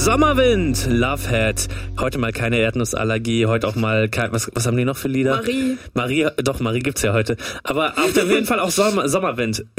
Sommerwind, Lovehead. Heute mal keine Erdnussallergie, heute auch mal was haben die noch für Lieder? Marie Marie gibt's ja heute. Aber auf jeden Fall auch Sommerwind.